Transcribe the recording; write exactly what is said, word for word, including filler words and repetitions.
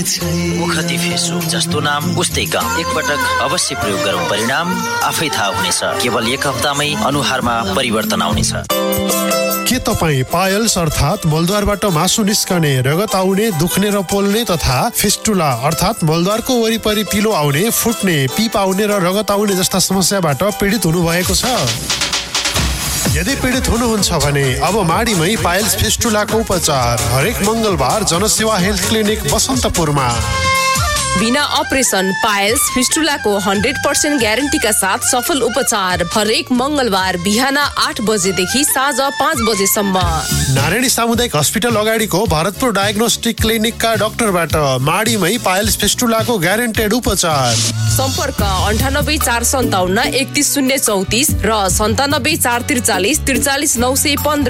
मुखती फेसु जस्तो नाम उस्तै काम। एकपटक अवश्य प्रयोग गरौँ, परिणाम आफै थाहा हुनेछ। केवल एक हप्तामै अनुहारमा परिवर्तन आउनेछ। के तपाईँ पायल्स अर्थात् मलद्वारबाट मासु निस्कने, रगत आउने, दुख्ने र पोल्ने तथा फिस्टुला अर्थात् मलद्वारको वरिपरि पिलो आउने, फुट्ने, पिप आउने र रगत आउने जस्ता समस्याबाट पीडित हुनुभएको छ? यदि पीडित हुनुहुन्छ भने अब माडीमै पायल्स फिस्टुलाको उपचार हरेक मङ्गलबार जनसेवा हेल्थ क्लिनिक बसन्तपुरमा। बिना अपरेसन पायल्स फिस्टुलाको हन्ड्रेड पर्सेन्ट ग्यारेन्टीका साथ सफल उपचार हरेक मङ्गलबार बिहान आठ बजेदेखि साँझ पाँच बजेसम्म नारायणी सामुदायिक हस्पिटल अगाडिको भरतपुर डायग्नोस्टिक क्लिनिकका डाक्टरबाट माडीमै पायल्स फिस्टुलाको ग्यारेन्टेड उपचार। सम्पर्क अन्ठानब्बे चार सन्ताउन्न एकतिस शून्य चौतिस र सन्तानब्बे चार त्रिचालिस त्रिचालिस नौ सय पन्ध्र।